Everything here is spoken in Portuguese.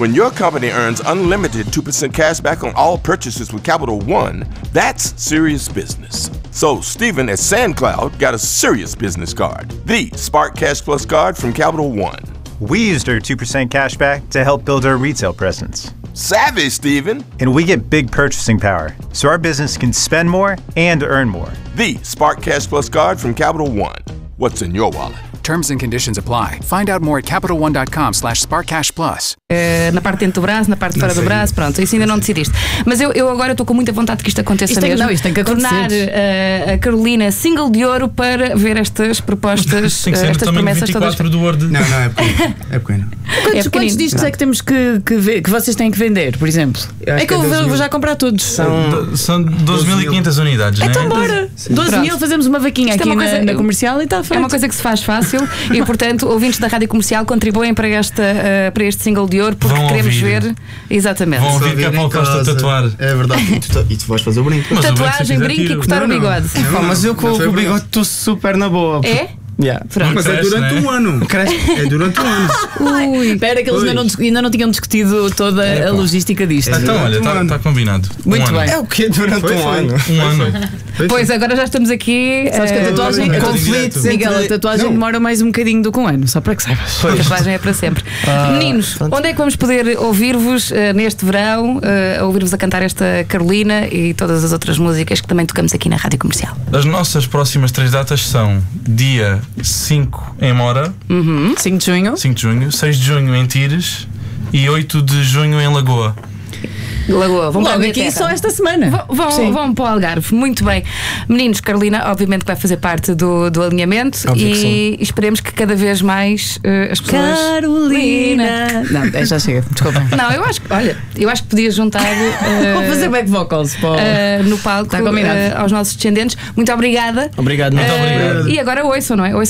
When your company earns unlimited 2% cash back on all purchases with Capital One, that's serious business. So Stephen at SandCloud got a serious business card, the Spark Cash Plus card from Capital One. We used our 2% cash back to help build our retail presence. Savvy, Stephen. And we get big purchasing power, so our business can spend more and earn more. The Spark Cash Plus card from Capital One. What's in your wallet? Terms and conditions apply. Find out more at CapitalOne.com/SparkCashPlus. Na parte dentro do braço, na parte fora do braço, pronto, isso ainda não decidiste. Mas eu agora estou com muita vontade que isto aconteça mesmo. Isto tem que acontecer. Tornar a Carolina single de ouro para ver estas propostas, tem que ser estas também promessas 24 todas. do Word. Não, é pequeno. Quantos discos é que temos que vocês têm que vender, por exemplo? É que eu vou já comprar todos. São 12.500 unidades, não é? Então bora! 12.000, fazemos uma vaquinha Isto aqui é uma coisa, na comercial e está feito. É uma coisa que se faz fácil e, portanto, ouvintes da Rádio Comercial contribuem para este single de ouro porque vão queremos ouvir. ver. Exatamente. Vão ouvir que é Paulo Costa tatuar. É verdade. E tu vais fazer o brinco. Mas Tatuagem, brinco e cortar o bigode. Mas eu com o bigode estou super na boa. É? Yeah. Mas é durante um ano. É durante um ano. Ui, espera que eles ainda não tinham discutido toda a logística disto. Então, olha, está combinado. Muito bem. É o quê? Durante um ano? Um ano. Pois, agora já estamos aqui. Sabes que a tatuagem conflitos Miguel, a tatuagem demora mais um bocadinho do que um ano, só para que saibas. A tatuagem é para sempre. Meninos, onde é que vamos poder ouvir-vos neste verão, ouvir-vos a cantar esta Carolina e todas as outras músicas que também tocamos aqui na Rádio Comercial? As nossas próximas 3 datas são dia 5 em Mora, 5 de junho. 5 de junho, 6 de junho em Tires e 8 de junho em Lagoa. Lagoa, vão para a Logo minha aqui terra. só esta semana. Vão para o Algarve, muito bem. Meninos, Carolina, obviamente que vai fazer parte do alinhamento e esperemos que cada vez mais as pessoas. Carolina! Não, já chega, desculpa. Não, eu acho que podias juntar Vou fazer back vocals no palco Está combinado. aos nossos descendentes. Muito obrigada. Obrigado. Muito obrigado. E agora ouçam, não é?